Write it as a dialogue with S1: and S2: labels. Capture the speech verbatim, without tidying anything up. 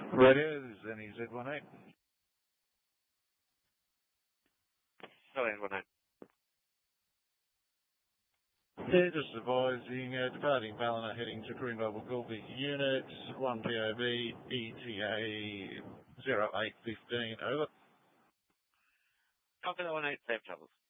S1: Radio, this is N E Z eighteen.
S2: Hello, N eighteen.
S1: Yeah, just advising, uh, departing Ballina heading to Greenville Gulby Unit, one P O B, E T A zero eight fifteen, over.
S2: Copy that one eight, safe travels.